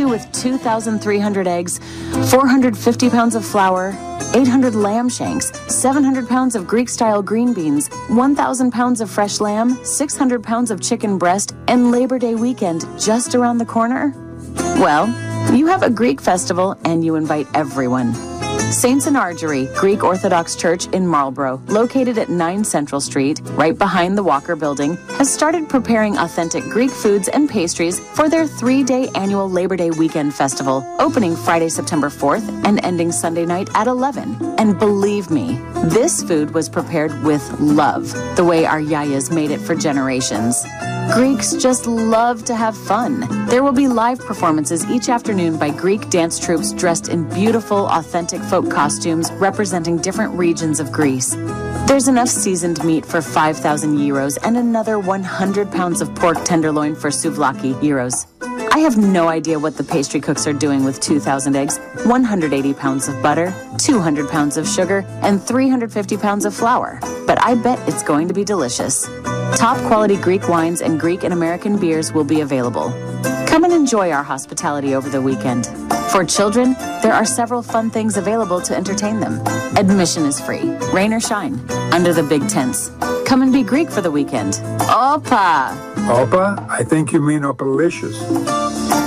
you with 2,300 eggs, 450 pounds of flour, 800 lamb shanks, 700 pounds of Greek-style green beans, 1,000 pounds of fresh lamb, 600 pounds of chicken breast, and Labor Day weekend just around the corner? Well, you have a Greek festival and you invite everyone. Saints and Argery, Greek Orthodox Church in Marlborough, located at 9 Central Street, right behind the Walker Building, has started preparing authentic Greek foods and pastries for their 3-day annual Labor Day weekend festival, opening Friday, September 4th and ending Sunday night at 11. And believe me, this food was prepared with love, the way our yayas made it for generations. Greeks just love to have fun. There will be live performances each afternoon by Greek dance troupes dressed in beautiful, authentic folk costumes representing different regions of Greece. There's enough seasoned meat for 5,000 euros and another 100 pounds of pork tenderloin for souvlaki euros. I have no idea what the pastry cooks are doing with 2,000 eggs, 180 pounds of butter, 200 pounds of sugar, and 350 pounds of flour. But I bet it's going to be delicious. Top quality Greek wines and Greek and American beers will be available. Come and enjoy our hospitality over the weekend. For children, there are several fun things available to entertain them. Admission is free, rain or shine, under the big tents. Come and be Greek for the weekend. Opa! Opa? I think you mean opalicious.